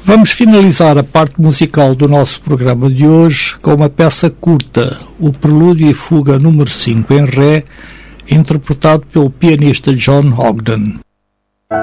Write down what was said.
Vamos finalizar a parte musical do nosso programa de hoje com uma peça curta, o Prelúdio e Fuga número 5 em Ré, interpretado pelo pianista John Ogden.